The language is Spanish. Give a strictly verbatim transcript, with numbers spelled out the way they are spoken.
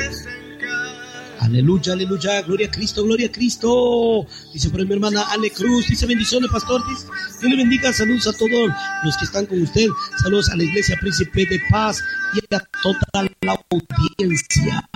Aleluya, aleluya, gloria a Cristo, gloria a Cristo. Dice por ahí mi hermana Ale Cruz, dice bendiciones, pastor. Dice, Dios le bendiga, saludos a todos los que están con usted. Saludos a la Iglesia Príncipe de Paz y a toda la audiencia.